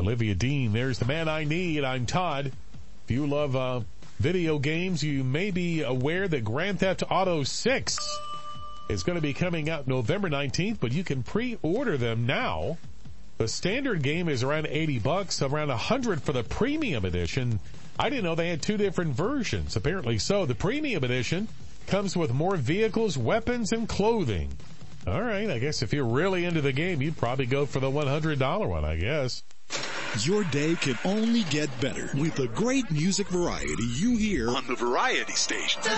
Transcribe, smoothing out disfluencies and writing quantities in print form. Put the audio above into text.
Olivia Dean. There's the man I need. I'm Todd. If you love video games, you may be aware that Grand Theft Auto 6 is going to be coming out November 19th, but you can pre-order them now. The standard game is around $80, around $100 for the premium edition. I didn't know they had two different versions. Apparently so. The premium edition comes with more vehicles, weapons, and clothing. All right, I guess if you're really into the game, you'd probably go for the $100 one, I guess. Your day can only get better with the great music variety you hear on the Variety Station.